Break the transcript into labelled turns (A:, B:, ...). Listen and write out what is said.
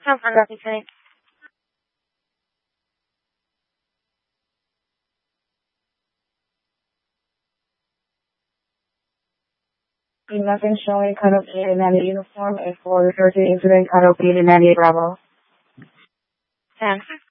A: Have a lovely day.
B: Nothing showing Kano in any uniform and for 30 incident Kano in any Bravo.
A: Thanks.